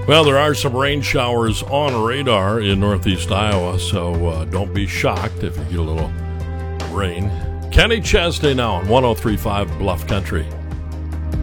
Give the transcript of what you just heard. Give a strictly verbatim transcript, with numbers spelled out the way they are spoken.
Well, there are some rain showers on radar in northeast Iowa, so uh, don't be shocked if you get a little rain. Kenny Chesney now on one oh three point five Bluff Country.